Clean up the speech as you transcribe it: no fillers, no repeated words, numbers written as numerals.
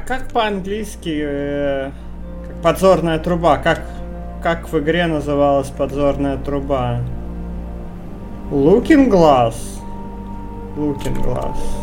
как по-английски как подзорная труба? Как в игре называлась подзорная труба? Looking Glass. Looking Glass.